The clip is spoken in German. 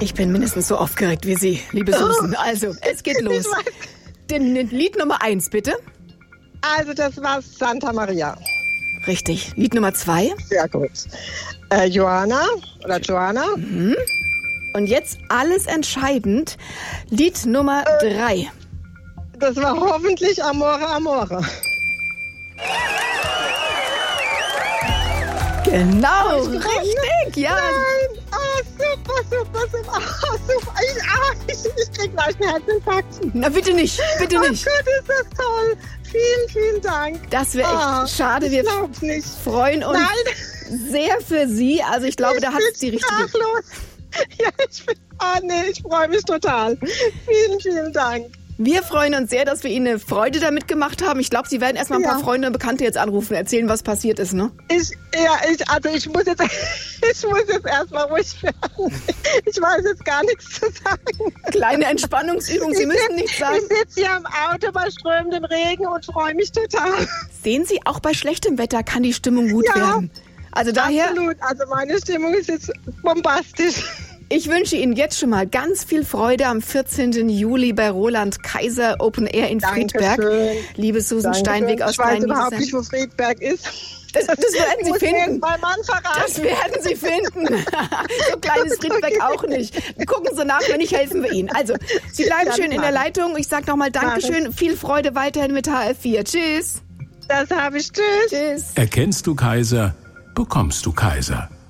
Ich bin mindestens so aufgeregt wie Sie, liebe Susan. Also, es geht los. Den Lied Nummer 1, bitte. Also, das war Santa Maria. Richtig. Lied Nummer 2. Sehr gut. Johanna oder Joanna. Mhm. Und jetzt alles entscheidend. Lied Nummer 3. Das war hoffentlich Amore, Amore. Genau, richtig, ja. Nein, super. Ich krieg gleich einen Herzinfarkt. Na, bitte nicht, bitte nicht. Oh Gott, ist das toll. Vielen Dank. Das wäre echt schade. Wir freuen uns sehr für Sie. Also ich glaube, da hat es die richtige... Ja, ich freue mich total. Vielen Dank. Wir freuen uns sehr, dass wir Ihnen eine Freude damit gemacht haben. Ich glaube, Sie werden erstmal ein paar Freunde und Bekannte jetzt anrufen, erzählen, was passiert ist, ne? Ich muss jetzt erstmal ruhig werden. Ich weiß jetzt gar nichts zu sagen. Kleine Entspannungsübung, Sie müssen nichts sagen. Ich sitze hier am Auto bei strömendem Regen und freue mich total. Sehen Sie, auch bei schlechtem Wetter kann die Stimmung gut werden. Also daher... Absolut, also meine Stimmung ist jetzt bombastisch. Ich wünsche Ihnen jetzt schon mal ganz viel Freude am 14. Juli bei Roland Kaiser Open Air in Friedberg. Dankeschön. Liebe Susan Steinweg aus Rhein-Niedersachsen. Ich weiß überhaupt nicht, wo Friedberg ist. Das werden Sie finden. Mein Mann verraten. Das werden Sie finden. So klein ist Friedberg auch nicht. Gucken Sie nach, wenn nicht, helfen wir Ihnen. Also, Sie bleiben schön in der Leitung. Ich sage nochmal Dankeschön. Viel Freude weiterhin mit HR4. Tschüss. Das habe ich. Tschüss. Tschüss. Erkennst du Kaiser, bekommst du Kaiser.